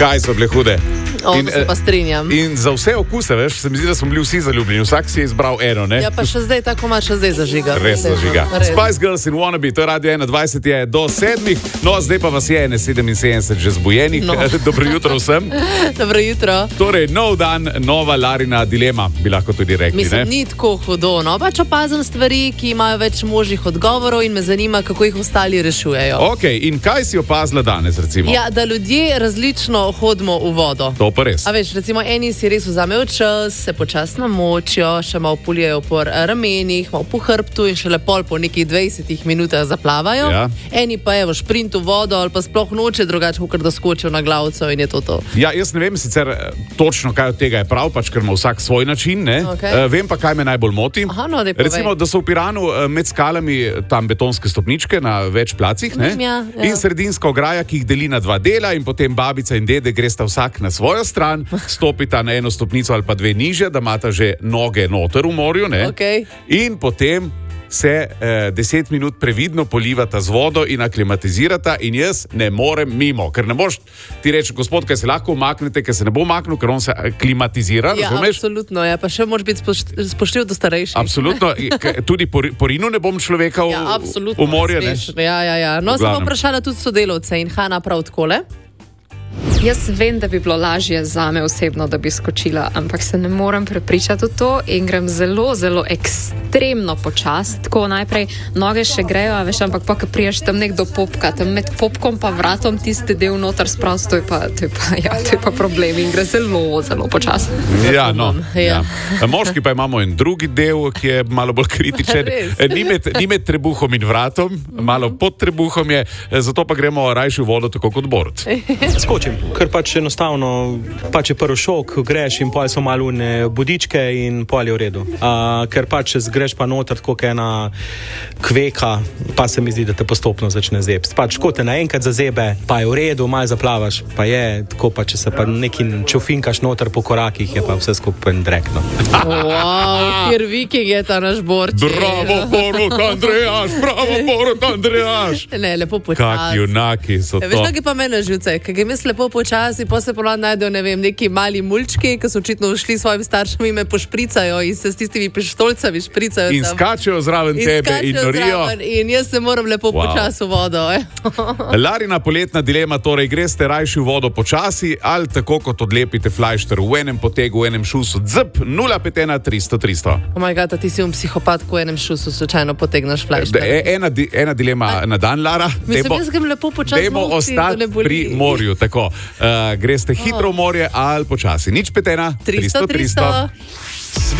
Kaj so bile hude? To se pa strinjam. In za vse okuse, veš, se mi zdi, da smo bili vsi zaljubljeni. Vsak si je izbral eno, ne? Ja, pa še zdaj tako ima, še zdaj zažiga. Res zažiga. Spice Girls in Wannabe, to je Radio 21 je do 7. No, zdaj pa vas je 77 že zbujenih. No. Dobro jutro vsem. Dobro jutro. Torej, nov dan, nova Larina dilema, bi lahko tudi rekli. Mislim, ni tako hudo, no, pač opazim stvari, ki imajo več možnih odgovorov in me zanima, kako jih ostali rešujejo. Ok, in kaj si opazila danes, recimo? Ja, da ljudje različno hodimo v vodo. To pa res. A veš, recimo eni si res vzamejo čas, se počasi namočijo, še malo polijejo po ramenih, malo po hrbtu in šele pol po nekih 20 minutah zaplavajo. Ja. Eni pa je v šprintu vodo ali pa sploh noče drugače, kot da skočijo na glavco in je to. Ja, jaz ne vem sicer točno, kaj od tega je prav, pač ker ima vsak svoj način, ne? Okay. Vem pa, kaj me najbolj moti. Aha, no, recimo, da so v Piranu med skalami tam betonske stopničke na več placih, ne? Ja. In sredinska ograja, ki jih deli na dva dela in potem babica in dede gresta vsak na svojo stran, stopita na eno stopnico ali pa dve niže, da imata že noge noter v morju, ne? Okay. In potem se 10 minut previdno polivata z vodo in aklimatizirata in jaz ne morem mimo, ker ne moš ti reči, gospod, kaj se lahko umaknete, ker se ne bo umaknil, ker on se aklimatizira, ja, razumeš? Absolutno, ja, pa še moraš biti spoštljiv do starejših. Absolutno, tudi po Rinu ne bom človeka v morje, ne? Ja. No, sem vprašala tudi sodelavce in Hana prav takole. Jaz vem, da bi bilo lažje zame osebno, da bi skočila, ampak se ne morem prepričati v to in grem zelo, zelo ekstremno počasi. Tako najprej noge še grejo, veš, ampak pa, ko priješ tam nek do popka, tam med popkom pa vratom tiste del noter spraviti, to je pa problem in gre zelo, zelo počasi. Ja, no. Ja. Moški pa imamo en drugi del, ki je malo bolj kritičen. Ni med trebuhom in vratom, malo pod trebuhom je, zato pa gremo rajši v vodo, tako kot Borut. Skočim, ker pač enostavno pač je prvi šok, greš in pol so malo budičke in pol je v redu. Ker pač greš pa noter tako ena kveka, pa se mi zdi, da te postopno začne zebst. Pač ko te naenkrat zazebe, pa je v redu, malo zaplavaš, pa je tako, pa če se pa neki čofinkaš noter po korakih, je pa vse skupaj drekno. Wow, kjer viking je ta naš Borči. Bravo, Borut Andrejaš, bravo, Borut Andrejaš. Ne, lepo počasi. Kak junaki so to. Veš, kak je pa mene živce, kak je misle lepo počasi, pa se ponovno najdejo, ne vem, neki mali mulčki, ki so očitno ušli svojim staršem in me pošpricajo in se s tistimi pištoljcami špricajo. In skačejo zraven tebe in norijo. In jaz se moram lepo počasi v vodo. Larina poletna dilema, torej greste rajši v vodo počasi ali tako kot odlepite flajšter v enem potegu, v enem šusu, dzp 051 300 300. Oh my god, ti si psihopat, ko v enem šusu slučajno potegneš flajšter. Ena dilema na dan, Lara. Mislim, jaz grem lepo počasi. Dajmo ostati pri morju, tako. Greste hitro v morje ali počasi. Nič 51 300 300.